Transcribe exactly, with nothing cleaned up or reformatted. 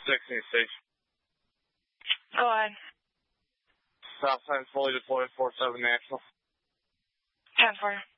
sixteen station. Go ahead. South sign fully deployed, four seven National. ten for you.